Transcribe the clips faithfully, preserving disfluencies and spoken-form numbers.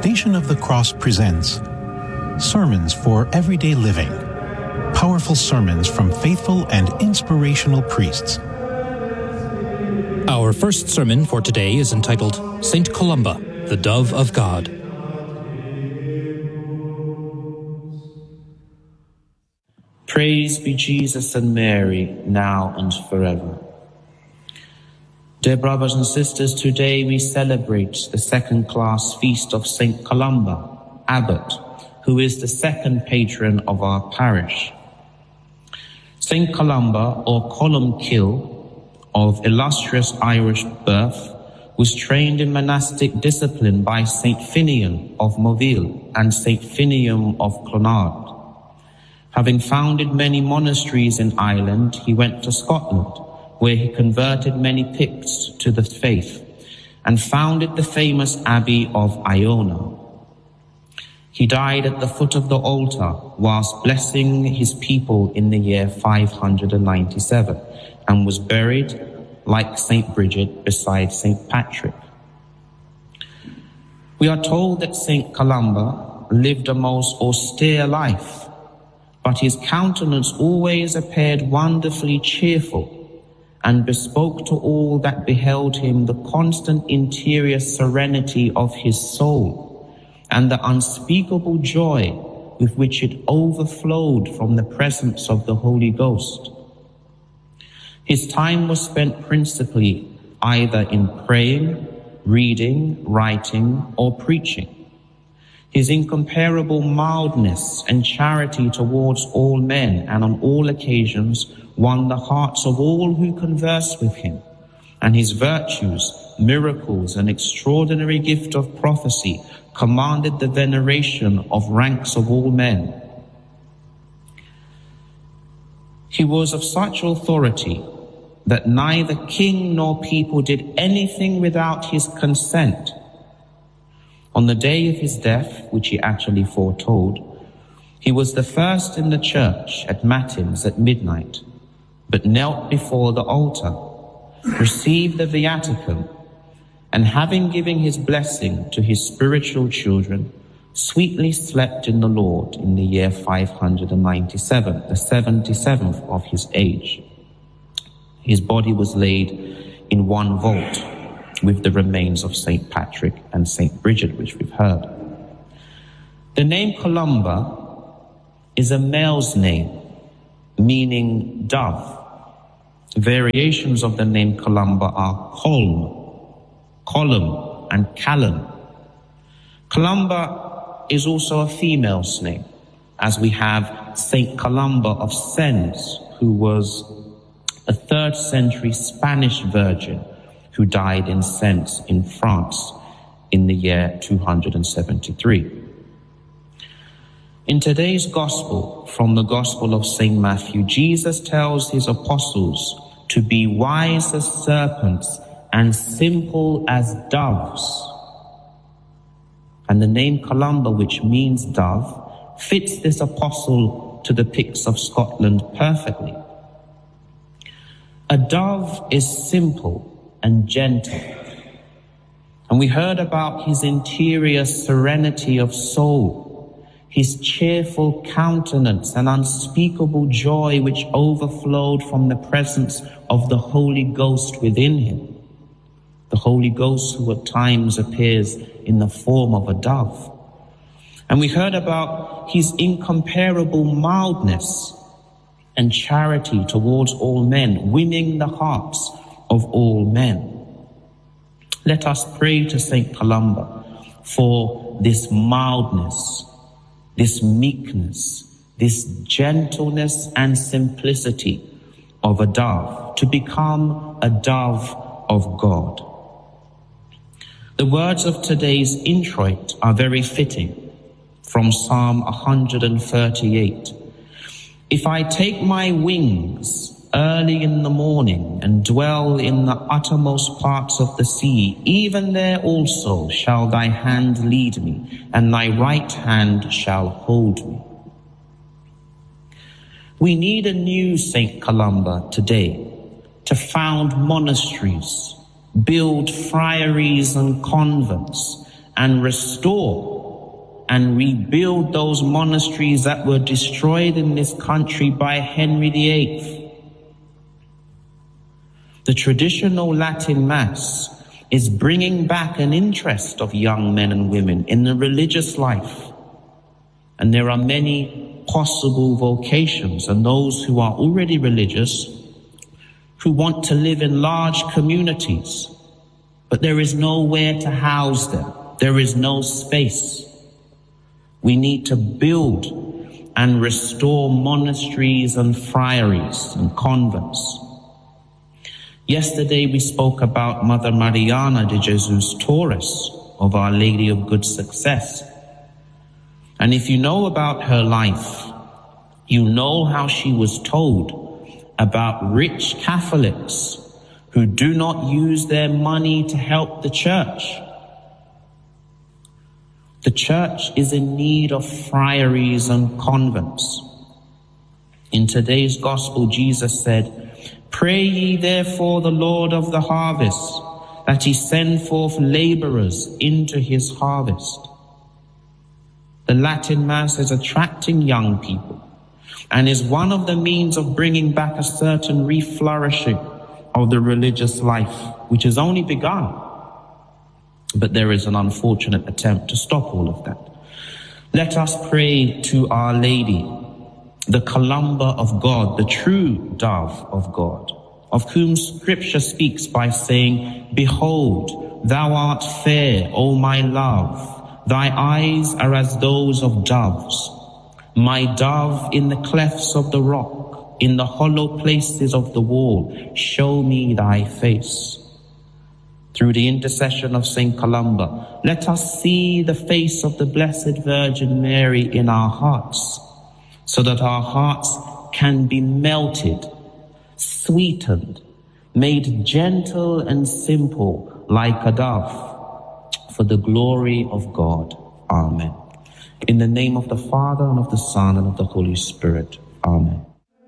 Station of the Cross presents Sermons for Everyday Living. Powerful sermons from faithful and inspirational priests. Our first sermon for today is entitled Saint Columba, the Dove of God. Praise be Jesus and Mary, now and forever. Dear brothers and sisters, today we celebrate the second-class feast of Saint Columba, Abbot, who is the second patron of our parish. Saint Columba, or Columcille, of illustrious Irish birth, was trained in monastic discipline by Saint Finian of Moville and Saint Finian of Clonard. Having founded many monasteries in Ireland, he went to Scotland, where he converted many Picts to the faith and founded the famous Abbey of Iona. He died at the foot of the altar whilst blessing his people in the year five hundred ninety-seven and was buried, like Saint Bridget, beside Saint Patrick. We are told that Saint Columba lived a most austere life, but his countenance always appeared wonderfully cheerful and bespoke to all that beheld him the constant interior serenity of his soul and the unspeakable joy with which it overflowed from the presence of the Holy Ghost. His time was spent principally either in praying, reading, writing, or preaching. His incomparable mildness and charity towards all men and on all occasions won the hearts of all who conversed with him, and his virtues, miracles, and extraordinary gift of prophecy commanded the veneration of ranks of all men. He was of such authority that neither king nor people did anything without his consent. On the day of his death, which he actually foretold, he was the first in the church at Matins at midnight, but knelt before the altar, received the viaticum, and having given his blessing to his spiritual children, sweetly slept in the Lord in the year five hundred ninety-seven, the seventy-seventh of his age. His body was laid in one vault with the remains of Saint Patrick and Saint Bridget, which we've heard. The name Columba is a male's name, meaning dove. Variations of the name Columba are Colm, Column, and Callum. Columba is also a female's name, as we have Saint Columba of Sens, who was a third century Spanish virgin who died in Sens in France in the year two hundred seventy-three. In today's Gospel, from the Gospel of Saint Matthew, Jesus tells his apostles to be wise as serpents and simple as doves. And the name Columba, which means dove, fits this apostle to the Picts of Scotland perfectly. A dove is simple and gentle. And we heard about his interior serenity of soul, his cheerful countenance and unspeakable joy which overflowed from the presence of the Holy Ghost within him. The Holy Ghost who at times appears in the form of a dove. And we heard about his incomparable mildness and charity towards all men, winning the hearts of all men. Let us pray to Saint Columba for this mildness, this meekness, this gentleness and simplicity of a dove, to become a dove of God. The words of today's introit are very fitting, from Psalm one thirty-eight. If I take my wings early in the morning and dwell in the uttermost parts of the sea, even there also shall thy hand lead me, and thy right hand shall hold me. We need a new Saint Columba today to found monasteries, build friaries and convents, and restore and rebuild those monasteries that were destroyed in this country by Henry the Eighth. The traditional Latin Mass is bringing back an interest of young men and women in the religious life. And there are many possible vocations, and those who are already religious who want to live in large communities, but there is nowhere to house them. There is no space. We need to build and restore monasteries and friaries and convents. Yesterday we spoke about Mother Mariana de Jesus Torres of Our Lady of Good Success. And if you know about her life, you know how she was told about rich Catholics who do not use their money to help the church. The church is in need of friaries and convents. In today's gospel, Jesus said, "Pray ye therefore the Lord of the harvest, that he send forth laborers into his harvest." The Latin Mass is attracting young people and is one of the means of bringing back a certain reflourishing of the religious life, which has only begun. But there is an unfortunate attempt to stop all of that. Let us pray to Our Lady, the Columba of God, the true dove of God, of whom Scripture speaks by saying, "Behold, thou art fair, O my love. Thy eyes are as those of doves. My dove, in the clefts of the rock, in the hollow places of the wall, show me thy face." Through the intercession of Saint Columba, let us see the face of the Blessed Virgin Mary in our hearts, so that our hearts can be melted, sweetened, made gentle and simple like a dove, for the glory of God. Amen. In the name of the Father, and of the Son, and of the Holy Spirit. Amen.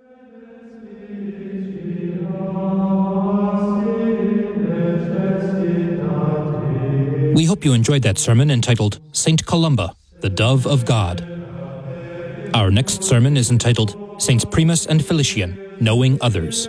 We hope you enjoyed that sermon entitled Saint Columba, the Dove of God. Our next sermon is entitled Saints Primus and Felician, Knowing Others.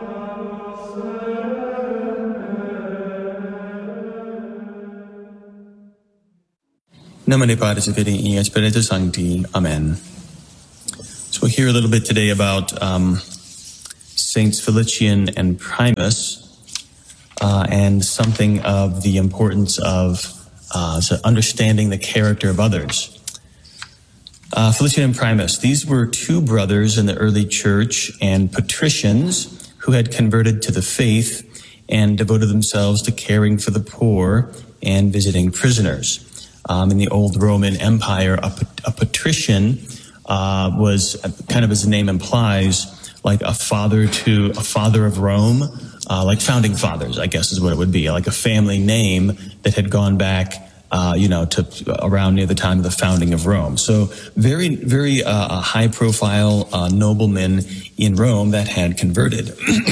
Nomine Patris et Filii et Spiritus Sancti. Amen. So we'll hear a little bit today about um, Saints Felician and Primus, uh, and something of the importance of uh, so understanding the character of others. Uh, Felician and Primus, these were two brothers in the early church and patricians who had converted to the faith and devoted themselves to caring for the poor and visiting prisoners. Um, in the old Roman Empire, a, a patrician uh, was, kind of as the name implies, like a father to a father of Rome, uh, like founding fathers, I guess is what it would be, like a family name that had gone back, uh, you know, to around near the time of the founding of Rome. So very, very uh, high-profile uh, noblemen in Rome that had converted.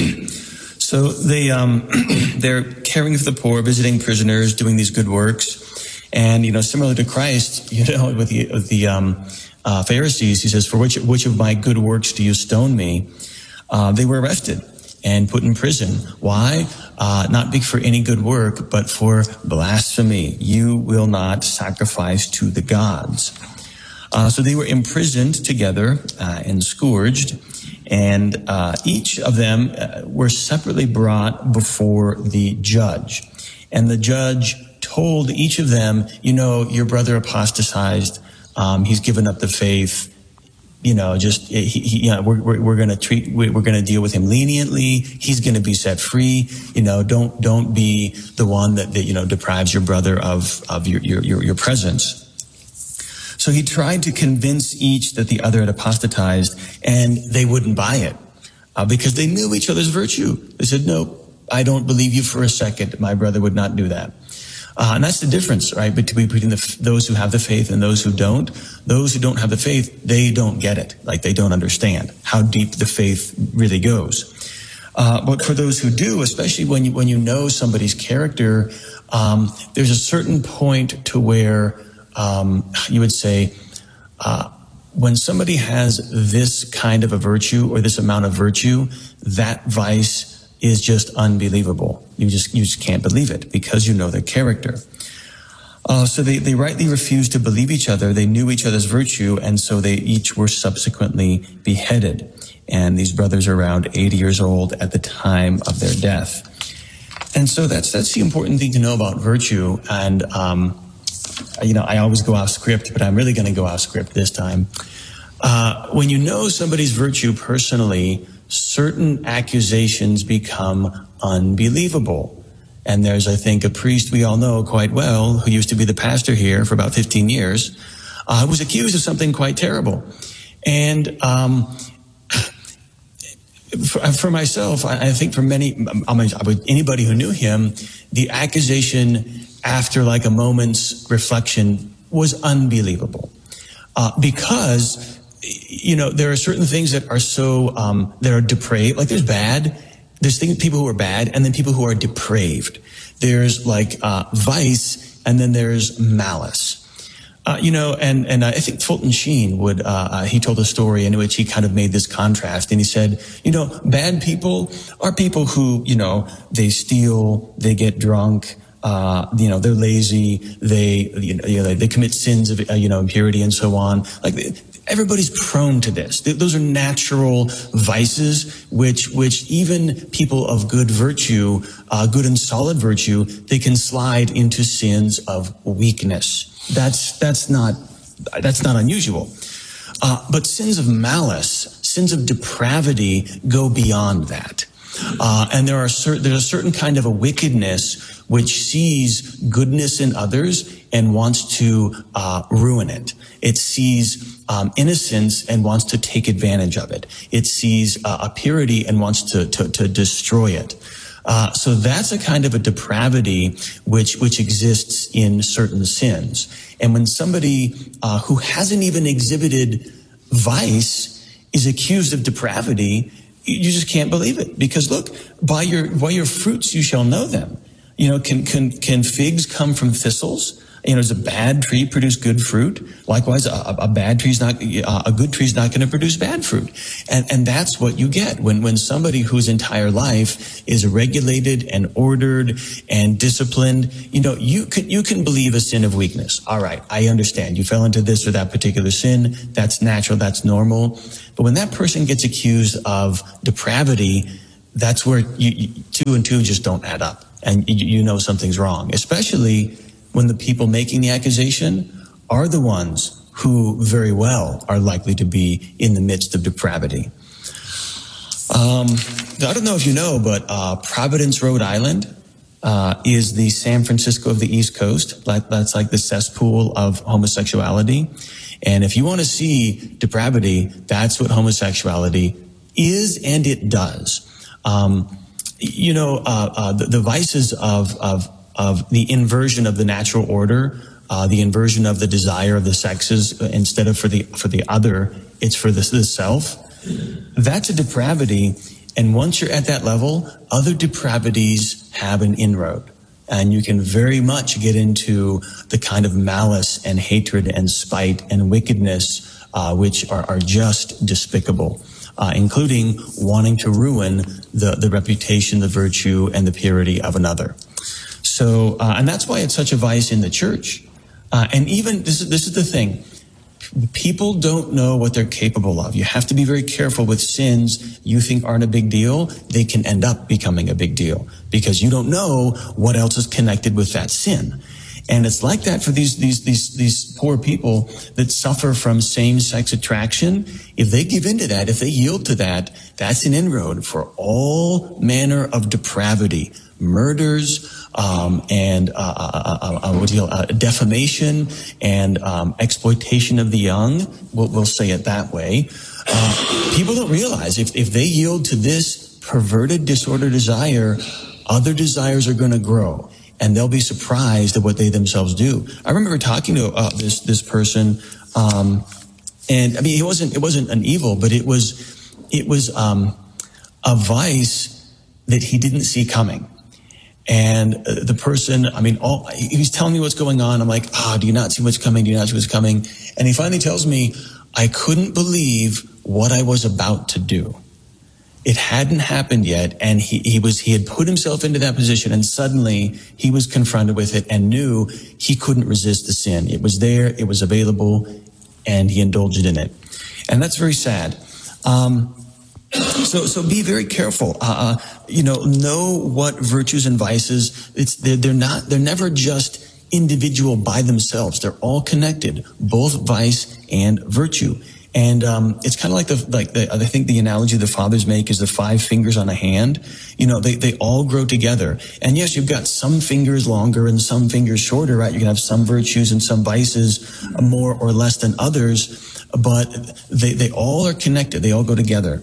So they um, they're caring for the poor, visiting prisoners, doing these good works. And, you know, similar to Christ, you know, with the, with the um, uh, Pharisees, he says, "For which, which of my good works do you stone me?" Uh, they were arrested and put in prison. Why? Uh, not for any good work, but for blasphemy. You will not sacrifice to the gods. Uh, so they were imprisoned together uh, and scourged, and uh, each of them uh, were separately brought before the judge. And the judge told each of them, you know, your brother apostatized. Um, he's given up the faith. You know, just he, he, you know, we're we're, we're going to treat we're going to deal with him leniently. He's going to be set free. You know, don't don't be the one that, that you know deprives your brother of of your your your, your presence. So he tried to convince each that the other had apostatized, and they wouldn't buy it uh, because they knew each other's virtue. They said, "No, I don't believe you for a second. My brother would not do that." Uh, and that's the difference, right, between, between the, those who have the faith and those who don't. Those who don't have the faith, they don't get it. Like, they don't understand how deep the faith really goes. Uh, but for those who do, especially when you, when you know somebody's character, um, there's a certain point to where um, you would say, uh, when somebody has this kind of a virtue or this amount of virtue, that vice is just unbelievable. You just you just can't believe it because you know their character. Uh, so they, they rightly refused to believe each other. They knew each other's virtue, and so they each were subsequently beheaded. And these brothers are around eighty years old at the time of their death. And so that's that's the important thing to know about virtue. And um, you know, I always go off script, but I'm really going to go off script this time. Uh, when you know somebody's virtue personally, certain accusations become unbelievable. And there's, I think, a priest we all know quite well who used to be the pastor here for about fifteen years, uh, who was accused of something quite terrible. And um, for, for myself, I, I think for many, I mean, anybody who knew him, the accusation after like a moment's reflection was unbelievable. Uh, because, you know, there are certain things that are so, um, that are depraved, like there's bad, there's things, people who are bad, and then people who are depraved. There's like, uh, vice, and then there's malice. Uh, you know, and, and I think Fulton Sheen would, uh, uh, he told a story in which he kind of made this contrast, and he said, you know, bad people are people who, you know, they steal, they get drunk, uh, you know, they're lazy, they, you know, they, they commit sins of, uh, you know, impurity and so on. Like, everybody's prone to this. Those are natural vices, which, which even people of good virtue, uh, good and solid virtue, they can slide into sins of weakness. That's, that's not, that's not unusual. Uh, but sins of malice, sins of depravity go beyond that. Uh, and there are cer- there's a certain kind of a wickedness which sees goodness in others and wants to uh, ruin it. It sees um, innocence and wants to take advantage of it. It sees uh, a purity and wants to to, to destroy it. Uh, so that's a kind of a depravity which which exists in certain sins. And when somebody uh, who hasn't even exhibited vice is accused of depravity, you just can't believe it. Because look, by your by your fruits you shall know them. You know, can can can figs come from thistles? You know, does a bad tree produce good fruit? Likewise, a, a bad tree's not, a good tree's not going to produce bad fruit. And, and that's what you get when, when somebody whose entire life is regulated and ordered and disciplined. You know, you can, you can believe a sin of weakness. All right, I understand. You fell into this or that particular sin. That's natural. That's normal. But when that person gets accused of depravity, that's where you, you, two and two just don't add up. And you, you know something's wrong, especially when the people making the accusation are the ones who very well are likely to be in the midst of depravity. Um, I don't know if you know, but uh, Providence, Rhode Island uh, is the San Francisco of the East Coast. That's like the cesspool of homosexuality. And if you want to see depravity, that's what homosexuality is, and it does. Um, you know, uh, uh, the, the vices of, of of the inversion of the natural order, uh, the inversion of the desire of the sexes, uh, instead of for the for the other, it's for the, the self. That's a depravity, and once you're at that level, other depravities have an inroad, and you can very much get into the kind of malice and hatred and spite and wickedness, uh, which are, are just despicable. Uh, including wanting to ruin the, the reputation, the virtue, and the purity of another. So, uh, and that's why it's such a vice in the church. Uh, and even, this is, this is the thing, people don't know what they're capable of. You have to be very careful with sins you think aren't a big deal. They can end up becoming a big deal because you don't know what else is connected with that sin. And it's like that for these, these, these, these poor people that suffer from same-sex attraction. If they give into that, if they yield to that, that's an inroad for all manner of depravity, murders, um, and, uh, uh, uh, uh what do you, uh, defamation and, um, exploitation of the young. We'll, we'll say it that way. Uh, people don't realize if, if they yield to this perverted disorder desire, other desires are going to grow. And they'll be surprised at what they themselves do. I remember talking to uh, this this person, um, and I mean, it wasn't it wasn't an evil, but it was it was um, a vice that he didn't see coming. And uh, the person, I mean, all, he's telling me what's going on. I'm like, ah, oh, do you not see what's coming? Do you not see what's coming? And he finally tells me, I couldn't believe what I was about to do. It hadn't happened yet, and he, he was he had put himself into that position, and suddenly he was confronted with it and knew he couldn't resist the sin. It was there, it was available, and he indulged in it. And that's very sad. Um, so so be very careful. Uh, you know, know what virtues and vices. It's they're, they're not they're never just individual by themselves. They're all connected, both vice and virtue. And um, it's kind of like the like the I think the analogy the fathers make is the five fingers on a hand. You know, they they all grow together. And yes, you've got some fingers longer and some fingers shorter, right? You can have some virtues and some vices more or less than others, but they they all are connected. They all go together.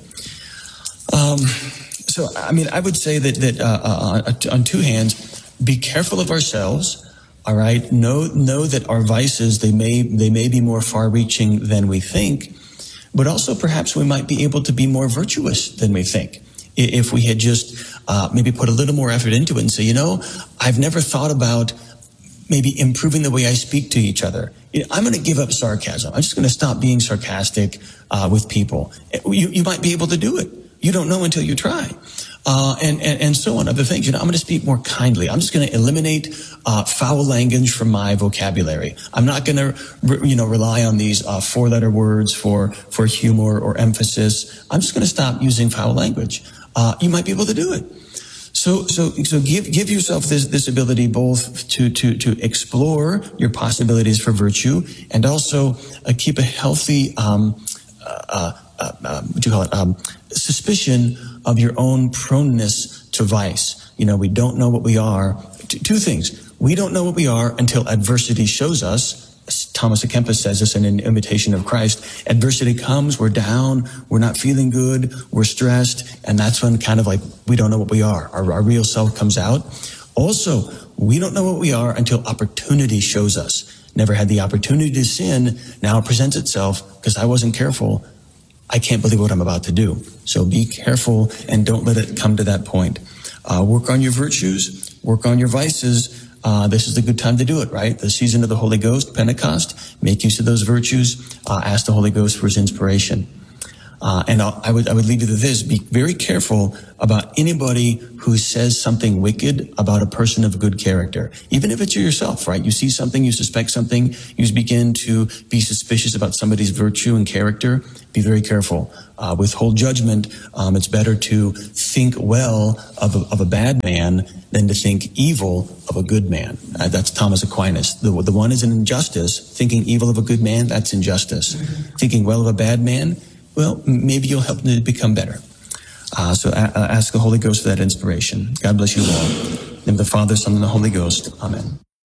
Um, so I mean, I would say that that uh, uh, on two hands, be careful of ourselves. All right, know know that our vices they may they may be more far-reaching than we think. But also perhaps we might be able to be more virtuous than we think if we had just uh, maybe put a little more effort into it and say, you know, I've never thought about maybe improving the way I speak to each other. You know, I'm going to give up sarcasm. I'm just going to stop being sarcastic uh, with people. You, you might be able to do it. You don't know until you try. Uh, and, and, and so on, other things. You know, I'm going to speak more kindly. I'm just going to eliminate, uh, foul language from my vocabulary. I'm not going to, re- you know, rely on these, uh, four letter words for, for humor or emphasis. I'm just going to stop using foul language. Uh, you might be able to do it. So, so, so give, give yourself this, this ability both to, to, to explore your possibilities for virtue and also uh, keep a healthy, um, uh, uh, uh, what do you call it, um, suspicion of your own proneness to vice. You know, we don't know what we are. T- two things. We don't know what we are until adversity shows us. Thomas à Kempis says this in an Imitation of Christ. Adversity comes, we're down, we're not feeling good, we're stressed, and that's when kind of like we don't know what we are. Our, our real self comes out. Also, we don't know what we are until opportunity shows us. Never had the opportunity to sin, now it presents itself because I wasn't careful. I can't believe what I'm about to do. So be careful and don't let it come to that point. Uh, work on your virtues, work on your vices. Uh, this is the good time to do it, right? The season of the Holy Ghost, Pentecost, make use of those virtues. Uh, ask the Holy Ghost for his inspiration. Uh, and I'll, I would, I would leave you to this. Be very careful about anybody who says something wicked about a person of good character. Even if it's you yourself, right? You see something, you suspect something, you begin to be suspicious about somebody's virtue and character. Be very careful. Uh, withhold judgment. Um, it's better to think well of a, of a bad man than to think evil of a good man. Uh, that's Thomas Aquinas. The, the one is an injustice. Thinking evil of a good man, that's injustice. Thinking well of a bad man, well, maybe you'll help them to become better. Uh, so a- uh, ask the Holy Ghost for that inspiration. God bless you all. In the name of the Father, Son, and the Holy Ghost. Amen.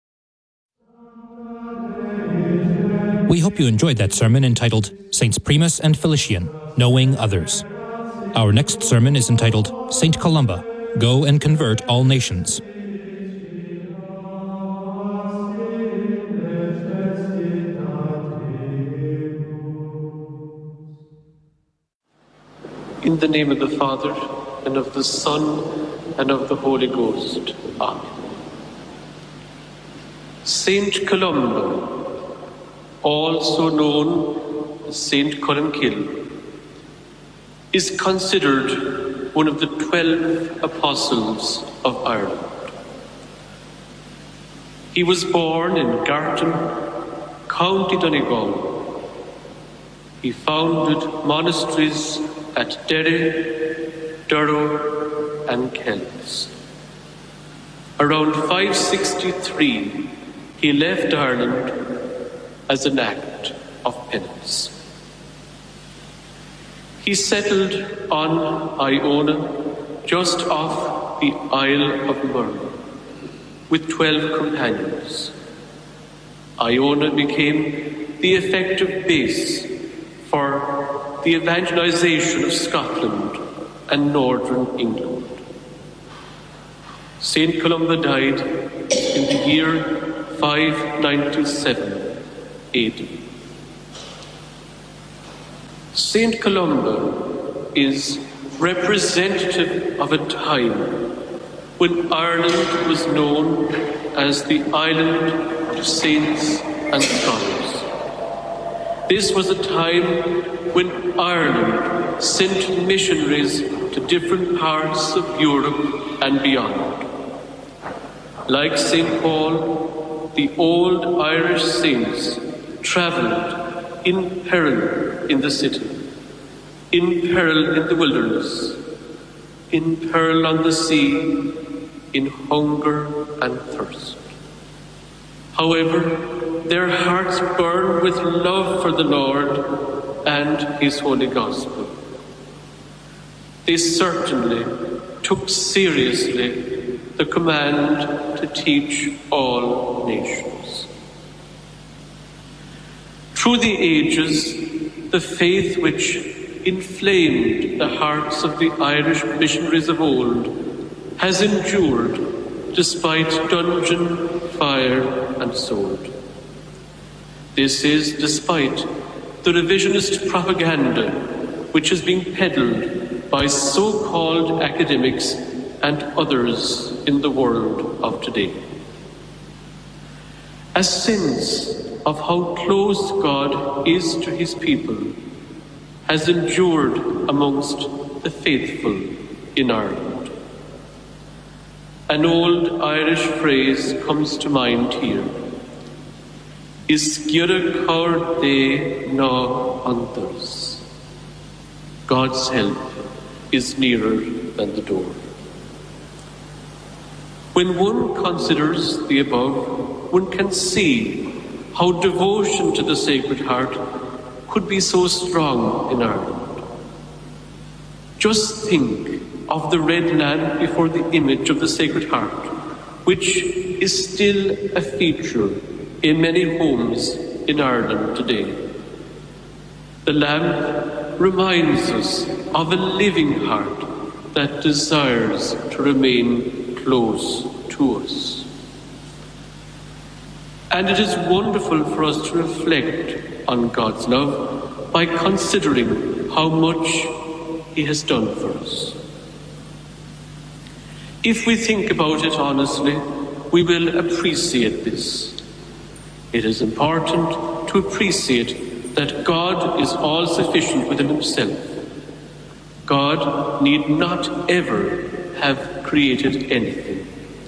We hope you enjoyed that sermon entitled Saints Primus and Felician, Knowing Others. Our next sermon is entitled Saint Columba, Go and Convert All Nations. In the name of the Father, and of the Son, and of the Holy Ghost. Amen. Saint Columba, also known as Saint Columcille, is considered one of the twelve apostles of Ireland. He was born in Gartan, County Donegal. He founded monasteries at Derry, Durrow and Kells. Around five sixty-three, he left Ireland as an act of penance. He settled on Iona, just off the Isle of Muir, with twelve companions. Iona became the effective base for the evangelization of Scotland and northern England. Saint Columba died in the year five ninety-seven A D. Saint Columba is representative of a time when Ireland was known as the island of saints and scholars. This was a time when Ireland sent missionaries to different parts of Europe and beyond. Like Saint Paul, the old Irish saints travelled in peril in the city, in peril in the wilderness, in peril on the sea, in hunger and thirst. However, their hearts burned with love for the Lord and His holy gospel. They certainly took seriously the command to teach all nations. Through the ages, the faith which inflamed the hearts of the Irish missionaries of old has endured despite dungeon, fire and sword. This is despite the revisionist propaganda which is being peddled by so-called academics and others in the world of today. A sense of how close God is to His people has endured amongst the faithful in Ireland. An old Irish phrase comes to mind here. Is Sciarra Caur de na anthers. God's help is nearer than the door. When one considers the above, one can see how devotion to the Sacred Heart could be so strong in Ireland. Just think of the red lamp before the image of the Sacred Heart, which is still a feature in many homes in Ireland today. The lamp reminds us of a living heart that desires to remain close to us. And it is wonderful for us to reflect on God's love by considering how much He has done for us. If we think about it honestly, we will appreciate this. It is important to appreciate that God is all sufficient within Himself. God need not ever have created anything.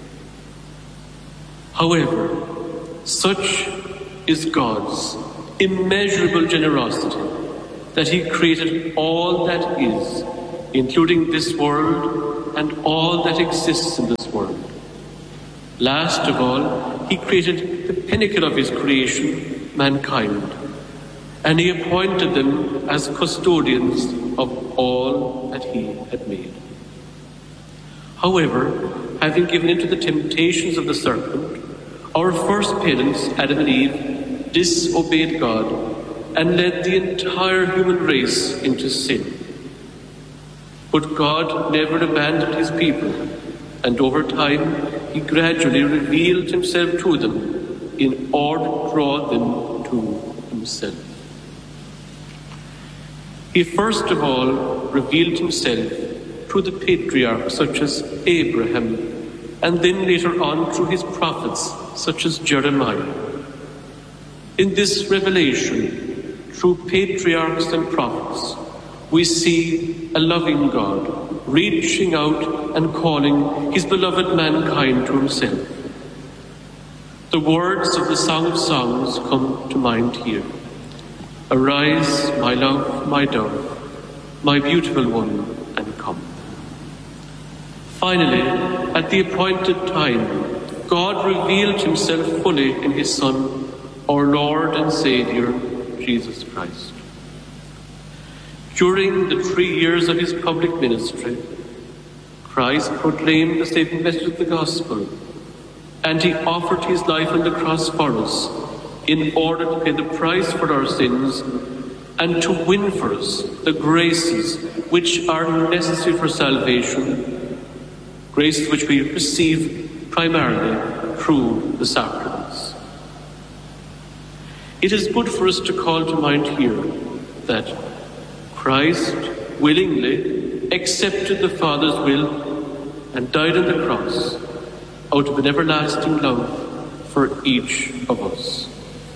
However, such is God's immeasurable generosity that He created all that is, including this world and all that exists in this world. Last of all, He created the pinnacle of His creation, mankind, and He appointed them as custodians of all that He had made. However, having given into the temptations of the serpent, our first parents, Adam and Eve, disobeyed God and led the entire human race into sin. But God never abandoned His people, and over time He gradually revealed Himself to them in order to draw them to Himself. He first of all revealed Himself through the patriarchs such as Abraham, and then later on through His prophets such as Jeremiah. In this revelation, through patriarchs and prophets, we see a loving God reaching out and calling His beloved mankind to Himself. The words of the Song of Songs come to mind here. Arise, my love, my dove, my beautiful one, and come. Finally, at the appointed time, God revealed Himself fully in His Son, our Lord and Saviour, Jesus Christ. During the three years of His public ministry, Christ proclaimed the saving message of the gospel, and He offered His life on the cross for us in order to pay the price for our sins and to win for us the graces which are necessary for salvation, graces which we receive primarily through the sacraments. It is good for us to call to mind here that Christ willingly accepted the Father's will and died on the cross out of an everlasting love for each of us.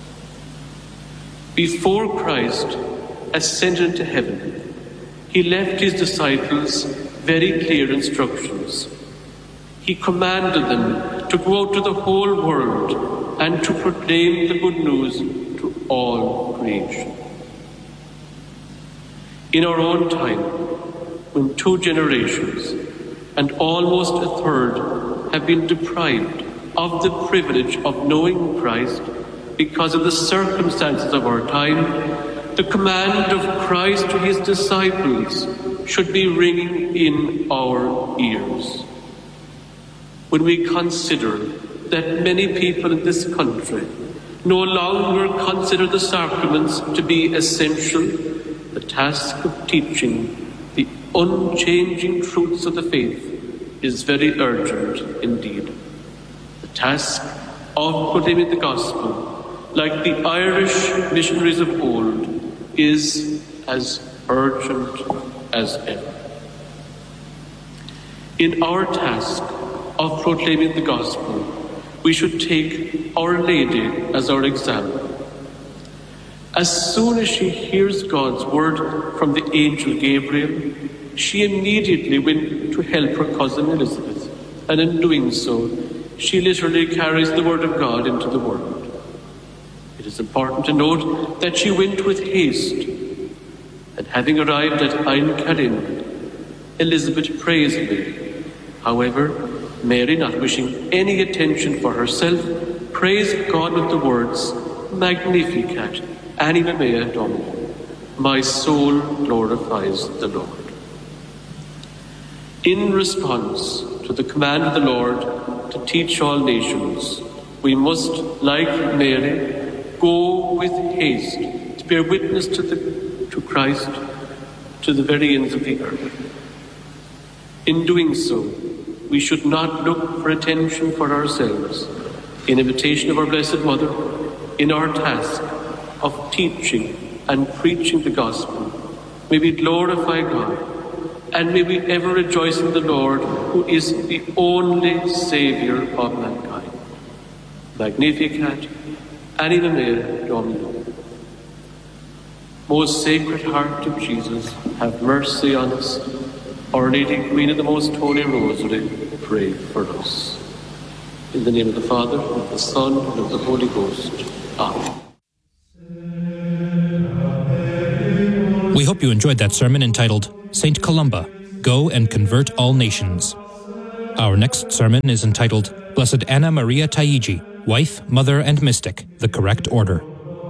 Before Christ ascended into heaven, he left his disciples very clear instructions. He commanded them to go out to the whole world and to proclaim the good news to all creation. In our own time, when two generations and almost a third have been deprived of the privilege of knowing Christ because of the circumstances of our time, the command of Christ to his disciples should be ringing in our ears. When we consider that many people in this country no longer consider the sacraments to be essential, the task of teaching the unchanging truths of the faith is very urgent indeed. The task of proclaiming the gospel, like the Irish missionaries of old, is as urgent as ever. In our task of proclaiming the gospel, we should take Our Lady as our example. As soon as she hears God's word from the angel Gabriel, she immediately went to help her cousin Elizabeth, and in doing so, she literally carries the word of God into the world. It is important to note that she went with haste, and having arrived at Ein Karim, Elizabeth praised Mary. However, Mary, not wishing any attention for herself, praised God with the words, Magnificat, anima mea Domini. My soul glorifies the Lord. In response to the command of the Lord to teach all nations, we must, like Mary, go with haste to bear witness to, the, to Christ to the very ends of the earth. In doing so, we should not look for attention for ourselves. In imitation of our Blessed Mother, in our task of teaching and preaching the gospel, may we glorify God, and may we ever rejoice in the Lord, who is the only Saviour of mankind. Magnificat, anima mea Domini. Most Sacred Heart of Jesus, have mercy on us. Our Lady, Queen of the Most Holy Rosary, pray for us. In the name of the Father, and of the Son, and of the Holy Ghost. Amen. We hope you enjoyed that sermon entitled Saint Columba, Go and Convert All Nations. Our next sermon is entitled Blessed Anna Maria Taigi, Wife, Mother, and Mystic, the Correct Order.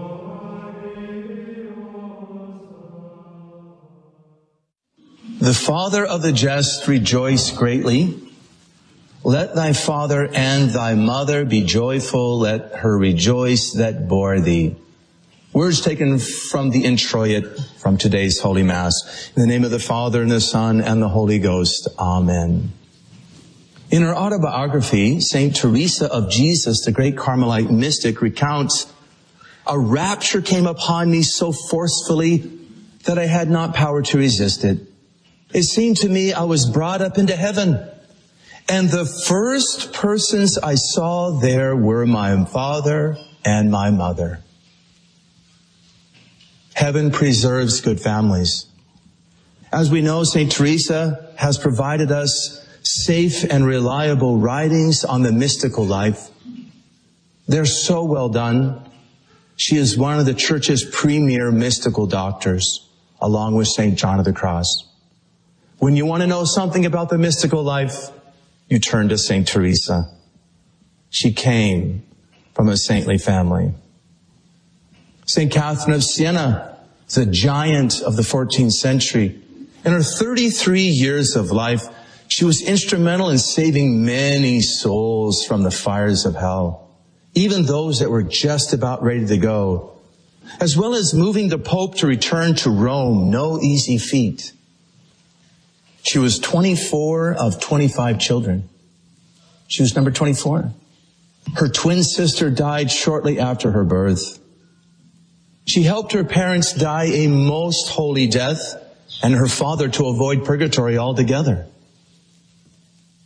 The father of the just rejoice greatly. Let thy father and thy mother be joyful. Let her rejoice that bore thee. Words taken from the introit from today's Holy Mass. In the name of the Father, and the Son, and the Holy Ghost. Amen. In her autobiography, Saint Teresa of Jesus, the great Carmelite mystic, recounts, a rapture came upon me so forcefully that I had not power to resist it. It seemed to me I was brought up into heaven, and the first persons I saw there were my father and my mother. Heaven preserves good families. As we know, Saint Teresa has provided us safe and reliable writings on the mystical life. They're so well done. She is one of the Church's premier mystical doctors, along with Saint John of the Cross. When you want to know something about the mystical life, you turn to Saint Teresa. She came from a saintly family. Saint Catherine of Siena is a giant of the fourteenth century. In her thirty-three years of life, she was instrumental in saving many souls from the fires of hell, even those that were just about ready to go, as well as moving the Pope to return to Rome, no easy feat. She was twenty-four of twenty-five children. She was number twenty-four. Her twin sister died shortly after her birth. She helped her parents die a most holy death, and her father to avoid purgatory altogether.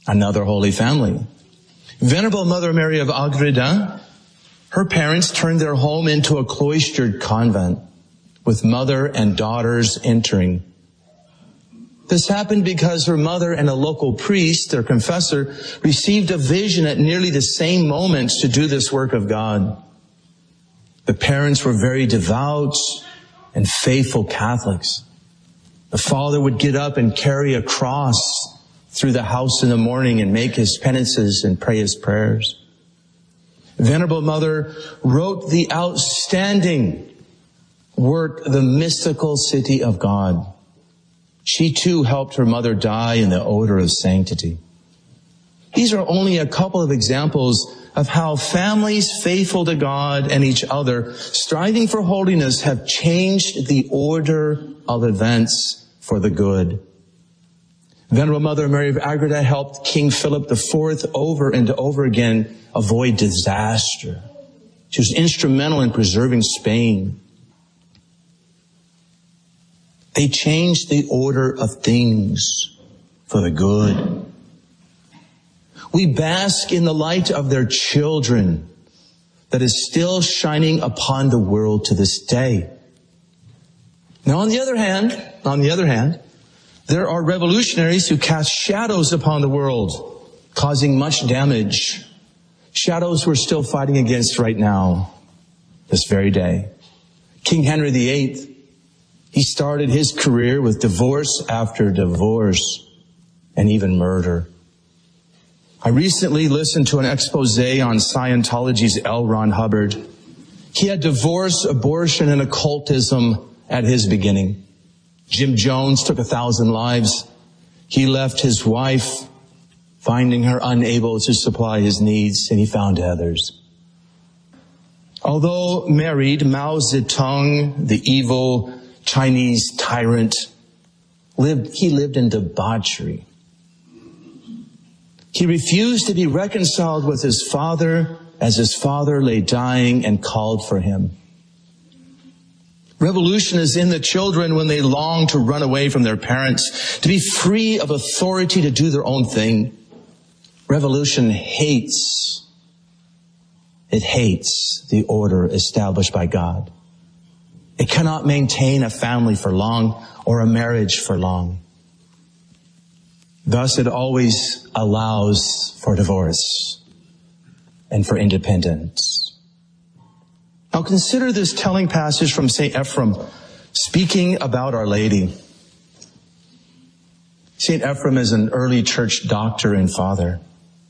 another holy family. Venerable Mother Mary of Agreda, her parents turned their home into a cloistered convent with mother and daughters entering. This happened because her mother and a local priest, their confessor, received a vision at nearly the same moments to do this work of God. The parents were very devout and faithful Catholics. The father would get up and carry a cross through the house in the morning and make his penances and pray his prayers. Venerable Mother wrote the outstanding work, The Mystical City of God. She too helped her mother die in the odor of sanctity. These are only a couple of examples of how families faithful to God and each other, striving for holiness, have changed the order of events for the good. Venerable Mother Mary of Agreda helped King Philip the Fourth over and over again avoid disaster. She was instrumental in preserving Spain. They changed the order of things for the good. We bask in the light of their children that is still shining upon the world to this day. Now, on the other hand, on the other hand, there are revolutionaries who cast shadows upon the world, causing much damage. Shadows we're still fighting against right now, this very day. King Henry the Eighth, he started his career with divorce after divorce and even murder. I recently listened to an expose on Scientology's L. Ron Hubbard. He had divorce, abortion, and occultism at his beginning. Jim Jones took a thousand lives. He left his wife, finding her unable to supply his needs, and he found others. Although married, Mao Zedong, the evil Chinese tyrant, lived, he lived in debauchery. He refused to be reconciled with his father as his father lay dying and called for him. Revolution is in the children when they long to run away from their parents, to be free of authority to do their own thing. Revolution hates, it hates the order established by God. It cannot maintain a family for long or a marriage for long. Thus, it always allows for divorce and for independence. Now consider this telling passage from Saint Ephrem speaking about Our Lady. Saint Ephrem is an early church doctor and father.